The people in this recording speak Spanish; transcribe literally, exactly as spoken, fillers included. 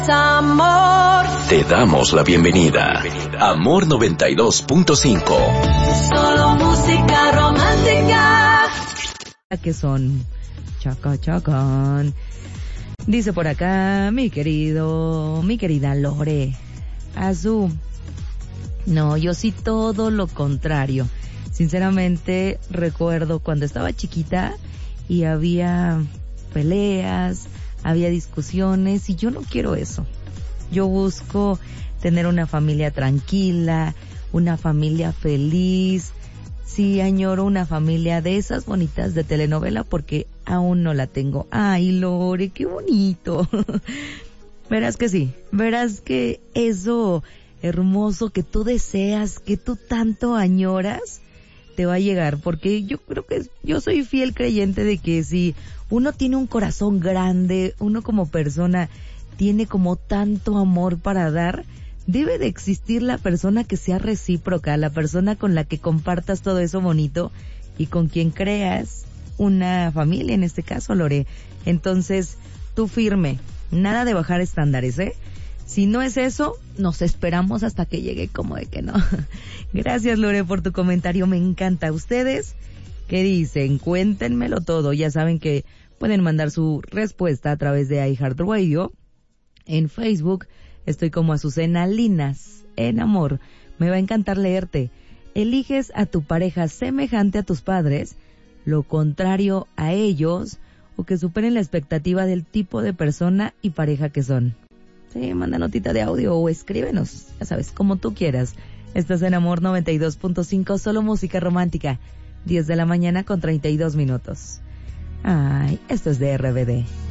Amor. Te damos la bienvenida. Amor noventa y dos punto cinco. Solo música romántica. Que son chaca chacán. Dice por acá mi querido, mi querida Lore Azú. No, yo sí todo lo contrario. Sinceramente recuerdo cuando estaba chiquita y había peleas, había discusiones y yo no quiero eso. Yo busco tener una familia tranquila, una familia feliz. Sí, añoro una familia de esas bonitas de telenovela porque aún no la tengo. Ay, Lore, qué bonito. Verás que sí, verás que eso hermoso que tú deseas, que tú tanto añoras, te va a llegar, porque yo creo que yo soy fiel creyente de que si uno tiene un corazón grande, uno como persona tiene como tanto amor para dar, debe de existir la persona que sea recíproca, la persona con la que compartas todo eso bonito y con quien creas una familia, en este caso, Lore. Entonces, tú firme, nada de bajar estándares, ¿eh? Si no es eso, nos esperamos hasta que llegue, como de que no. Gracias, Lore, por tu comentario, me encanta. ¿Ustedes qué dicen? Cuéntenmelo todo. Ya saben que pueden mandar su respuesta a través de iHeartRadio. En Facebook estoy como Azucena Linas. En amor, me va a encantar leerte. ¿Eliges a tu pareja semejante a tus padres, lo contrario a ellos, o que superen la expectativa del tipo de persona y pareja que son? Sí, manda notita de audio o escríbenos, ya sabes, como tú quieras. Estás en Amor noventa y dos punto cinco, solo música romántica. diez de la mañana con treinta y dos minutos. Ay, esto es de R B D.